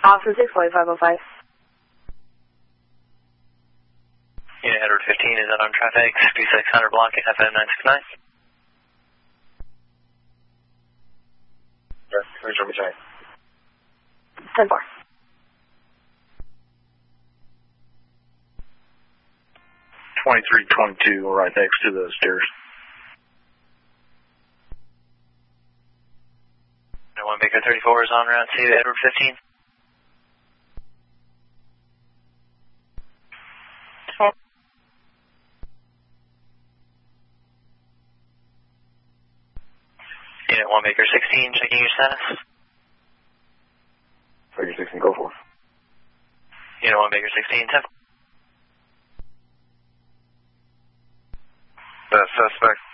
Austin 64505. Unit Edward 15 is out on traffic, 6600 block FM 969. Yes, who's your machine? 10-4. 2322, right next to the stairs. No, 1 Baker 34 is on route to Edward 15. Unit 1 Baker 16, checking your status. Baker 16, go for it. Unit 1 Baker 16, 10. The suspect